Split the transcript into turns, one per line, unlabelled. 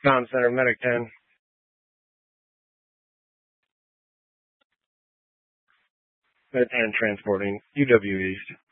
Mountain Center, Medic 10. Medic 10 transporting UW East.